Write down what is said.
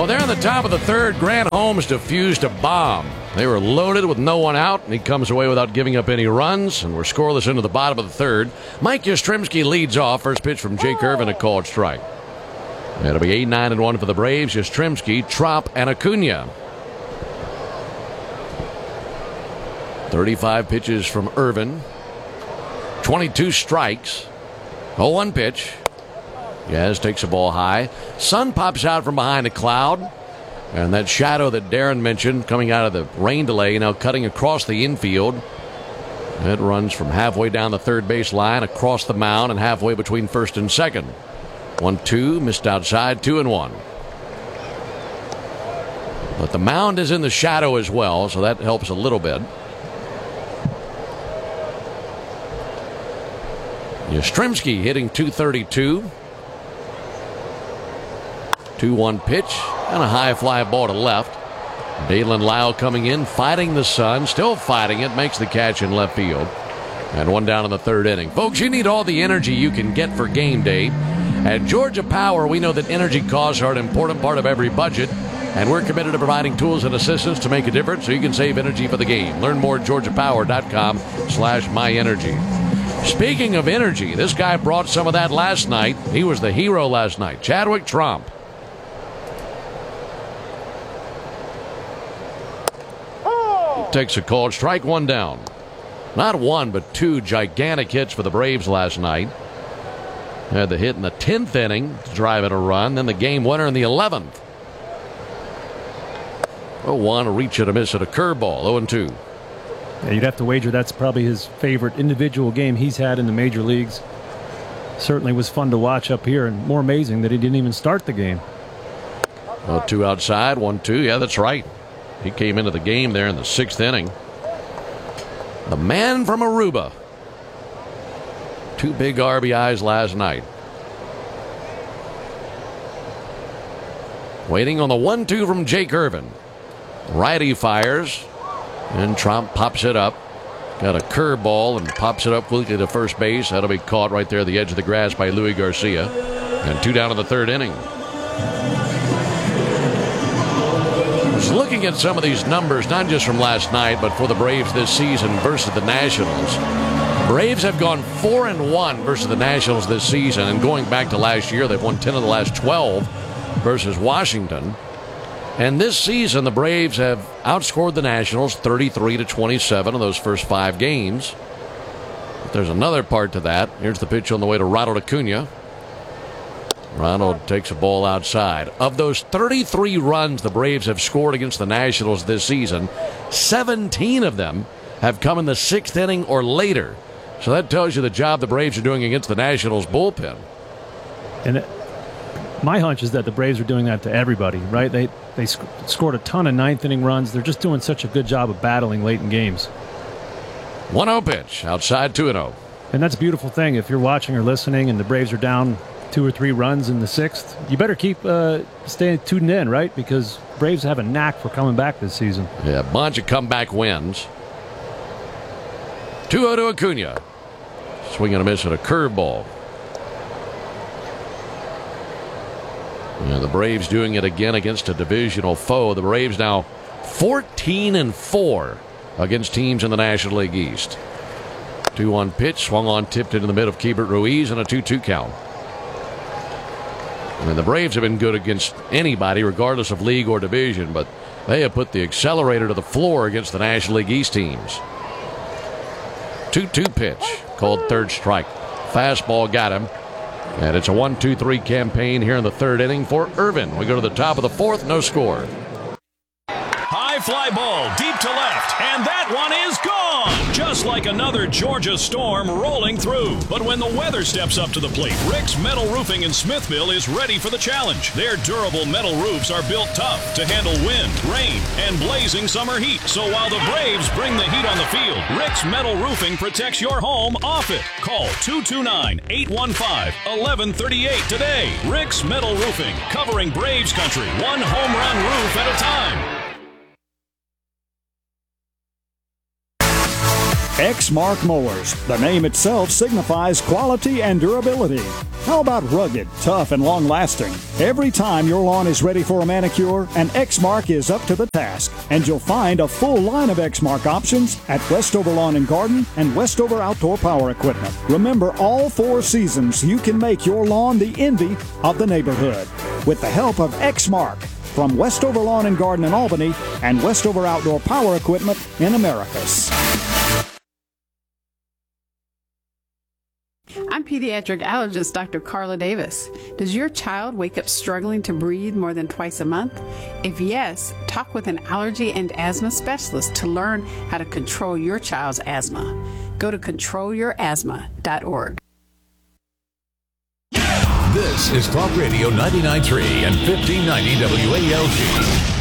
there in the top of the third, Grant Holmes defused a bomb. They were loaded with no one out, and he comes away without giving up any runs, and we're scoreless into the bottom of the third. Mike Yastrzemski leads off. First pitch from Jake Irvin, a called strike. It'll be 8-9-1 for the Braves. Yastrzemski, Trop, and Acuna. 35 pitches from Irvin. 22 strikes. 0-1 pitch. Yaz takes the ball high. Sun pops out from behind a cloud. And that shadow that Darren mentioned coming out of the rain delay now cutting across the infield. It runs from halfway down the third base line, across the mound, and halfway between first and second. 1-2, missed outside, 2-1. But the mound is in the shadow as well, so that helps a little bit. Yastrzemski hitting .232. 2-1 pitch and a high fly ball to left. Dalen Lyle coming in, fighting the sun, still fighting it, makes the catch in left field. And one down in the third inning. Folks, you need all the energy you can get for game day. At Georgia Power, we know that energy costs are an important part of every budget, and we're committed to providing tools and assistance to make a difference so you can save energy for the game. Learn more at georgiapower.com/myenergy. Speaking of energy, this guy brought some of that last night. He was the hero last night, Chadwick Tromp. Takes a called strike, one down. Not one, but two gigantic hits for the Braves last night. Had the hit in the 10th inning to drive in a run, then the game winner in the 11th. 0-1, a reach and a miss at a curveball, 0-2. Yeah, you'd have to wager that's probably his favorite individual game he's had in the major leagues. Certainly was fun to watch up here, and more amazing that he didn't even start the game. 0-2 outside, 1-2. Yeah, that's right. He came into the game there in the 6th inning. The man from Aruba. 2 big RBIs last night. Waiting on the 1-2 from Jake Irvin. Righty fires, and Tromp pops it up. Got a curveball and pops it up quickly to first base. That'll be caught right there at the edge of the grass by Louis Garcia. And 2 down in the 3rd inning. Looking at some of these numbers, not just from last night, but for the Braves this season versus the Nationals. Braves have gone 4-1 versus the Nationals this season, and going back to last year, they've won 10 of the last 12 versus Washington. And this season, the Braves have outscored the Nationals 33-27 in those first 5 games. But there's another part to that. Here's the pitch on the way to Ronald Acuna. Ronald takes a ball outside. Of those 33 runs the Braves have scored against the Nationals this season, 17 of them have come in the 6th inning or later. So that tells you the job the Braves are doing against the Nationals bullpen. And my hunch is that the Braves are doing that to everybody, right? They scored a ton of 9th inning runs. They're just doing such a good job of battling late in games. 1-0 pitch, outside 2-0. And that's a beautiful thing. If you're watching or listening and the Braves are down 2 or 3 runs in the 6th, you better keep staying tuned in, right? Because Braves have a knack for coming back this season. Yeah, a bunch of comeback wins. 2-0 to Acuna. Swing and a miss at a curveball. Yeah, the Braves doing it again against a divisional foe. The Braves now 14-4 against teams in the National League East. 2-1 pitch, swung on, tipped into the mid of Keibert Ruiz, and a 2-2 count. I mean, the Braves have been good against anybody, regardless of league or division, but they have put the accelerator to the floor against the National League East teams. 2-2 pitch, called third strike. Fastball got him. And it's a 1-2-3 campaign here in the 3rd inning for Irvin. We go to the top of the 4th, no score. High fly ball deep to left, and that one is gone. Just like another Georgia storm rolling through. But when the weather steps up to the plate, Rick's Metal Roofing in Smithville is ready for the challenge. Their durable metal roofs are built tough to handle wind, rain, and blazing summer heat. So while the Braves bring the heat on the field, Rick's Metal Roofing protects your home off it. Call 229-815-1138 today. Rick's Metal Roofing, covering Braves country, one home run roof at a time. Exmark Mowers. The name itself signifies quality and durability. How about rugged, tough, and long-lasting? Every time your lawn is ready for a manicure, an Exmark is up to the task. And you'll find a full line of Exmark options at Westover Lawn and Garden and Westover Outdoor Power Equipment. Remember, all 4 seasons, you can make your lawn the envy of the neighborhood with the help of Exmark from Westover Lawn and Garden in Albany and Westover Outdoor Power Equipment in Americus. I'm pediatric allergist Dr. Carla Davis. Does your child wake up struggling to breathe more than twice a month? If yes, talk with an allergy and asthma specialist to learn how to control your child's asthma. Go to controlyourasthma.org. This is Talk Radio 99.3 and 1590 WALG.